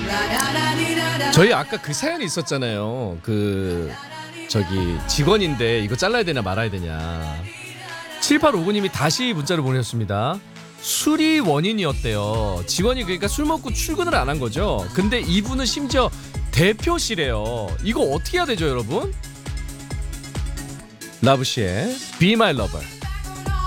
저희 아까 그 사연이 있었잖아요. 그 저기 직원인데 이거 잘라야 되냐 말아야 되냐. 7859님이 다시 문자를 보내셨습니다. 술이 원인이었대요. 직원이 그러니까 술 먹고 출근을 안 한 거죠. 근데 이분은 심지어 대표시래요. 이거 어떻게 해야 되죠, 여러분? 라브씨의 Be My Lover.